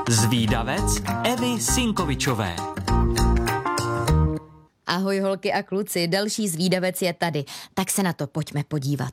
Zvídavec Evy Sinkovičové. Ahoj holky a kluci, další zvídavec je tady, tak se na to pojďme podívat.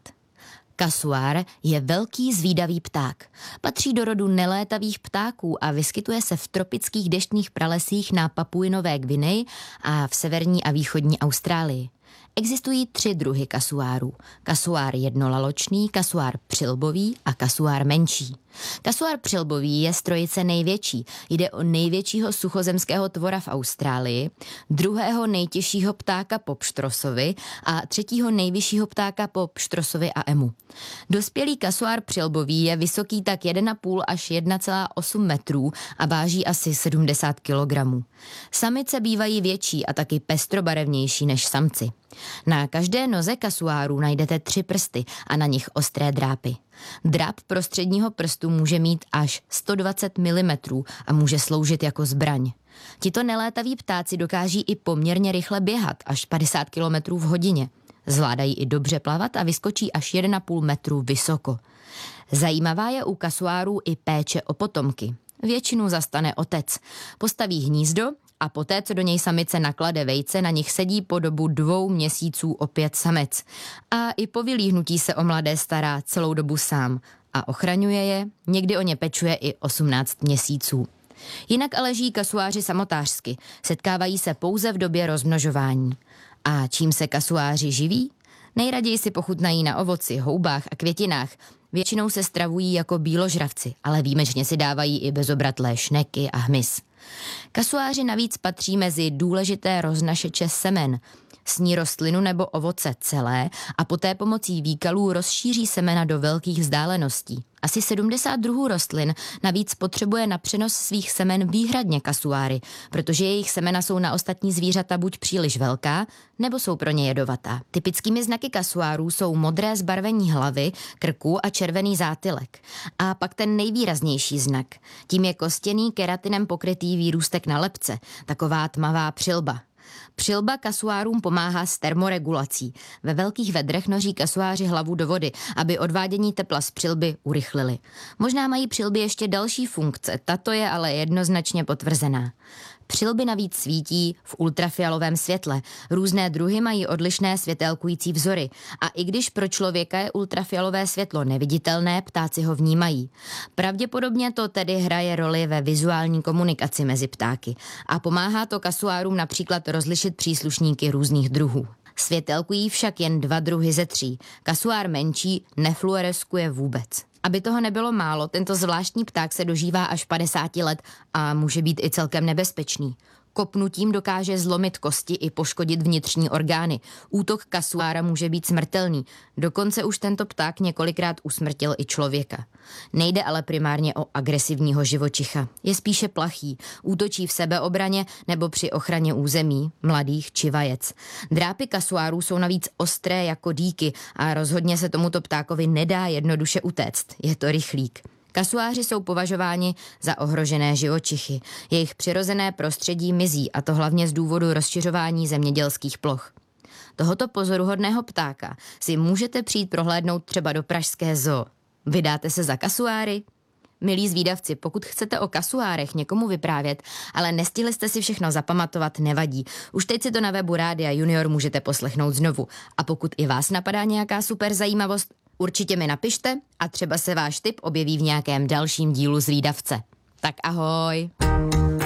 Kasuár je velký zvídavý pták. Patří do rodu nelétavých ptáků a vyskytuje se v tropických deštných pralesích na Papui Nové Gvineji a v severní a východní Austrálii. Existují 3 druhy kasuárů. Kasuár jednolaločný, kasuár přilbový a kasuár menší. Kasuár přilbový je z trojice největší. Jde o největšího suchozemského tvora v Austrálii, druhého nejtěžšího ptáka po pštrosovi a třetího nejvyššího ptáka po pštrosovi a emu. Dospělý kasuár přilbový je vysoký tak 1,5 až 1,8 metrů a váží asi 70 kilogramů. Samice bývají větší a taky pestrobarevnější než samci. Na každé noze kasuárů najdete 3 prsty a na nich ostré drápy. Dráp prostředního prstu může mít až 120 mm a může sloužit jako zbraň. Tito nelétaví ptáci dokáží i poměrně rychle běhat, až 50 km v hodině. Zvládají i dobře plavat a vyskočí až 1,5 metru vysoko. Zajímavá je u kasuárů i péče o potomky. Většinu zastane otec. Postaví hnízdo a poté, co do něj samice naklade vejce, na nich sedí po dobu 2 měsíců opět samec. A i po vylíhnutí se o mladé stará celou dobu sám a ochraňuje je, někdy o ně pečuje i 18 měsíců. Jinak ale žijí kasuáři samotářsky, setkávají se pouze v době rozmnožování. A čím se kasuáři živí? Nejraději si pochutnají na ovoci, houbách a květinách. Většinou se stravují jako bíložravci, ale výjimečně si dávají i bezobratlé šneky a hmyz. Kasuáři navíc patří mezi důležité roznašeče semen. Sní rostlinu nebo ovoce celé a poté pomocí výkalů rozšíří semena do velkých vzdáleností. Asi 70 druhů rostlin navíc potřebuje na přenos svých semen výhradně kasuáry, protože jejich semena jsou na ostatní zvířata buď příliš velká, nebo jsou pro ně jedovatá. Typickými znaky kasuárů jsou modré zbarvení hlavy, krku a červený zátylek. A pak ten nejvýraznější znak. Tím je kostěný keratinem pokrytý výrůstek na lebce, taková tmavá přilba. Přilba kasuárům pomáhá s termoregulací. Ve velkých vedrech noří kasuáři hlavu do vody, aby odvádění tepla z přilby urychlili. Možná mají přilby ještě další funkce, tato je ale jednoznačně potvrzená. Přilby navíc svítí v ultrafialovém světle. Různé druhy mají odlišné světélkující vzory a i když pro člověka je ultrafialové světlo neviditelné, ptáci ho vnímají. Pravděpodobně to tedy hraje roli ve vizuální komunikaci mezi ptáky a pomáhá to kasuárům například rozlišit příslušníky různých druhů. Světelkují však jen 2 druhy ze 3. Kasuár menší nefluoreskuje vůbec. Aby toho nebylo málo, tento zvláštní pták se dožívá až 50 let a může být i celkem nebezpečný. Kopnutím dokáže zlomit kosti i poškodit vnitřní orgány. Útok kasuára může být smrtelný. Dokonce už tento pták několikrát usmrtil i člověka. Nejde ale primárně o agresivního živočicha. Je spíše plachý. Útočí v sebeobraně nebo při ochraně území, mladých či vajec. Drápy kasuárů jsou navíc ostré jako dýky a rozhodně se tomuto ptákovi nedá jednoduše utéct. Je to rychlík. Kasuáři jsou považováni za ohrožené živočichy. Jejich přirozené prostředí mizí, a to hlavně z důvodu rozšiřování zemědělských ploch. Tohoto pozoruhodného ptáka si můžete přijít prohlédnout třeba do pražské zoo. Vydáte se za kasuáry? Milí zvídavci, pokud chcete o kasuárech někomu vyprávět, ale nestihli jste si všechno zapamatovat, nevadí. Už teď si to na webu Rádia Junior můžete poslechnout znovu. A pokud i vás napadá nějaká super zajímavost, určitě mi napište a třeba se váš tip objeví v nějakém dalším dílu Zvídavce. Tak ahoj!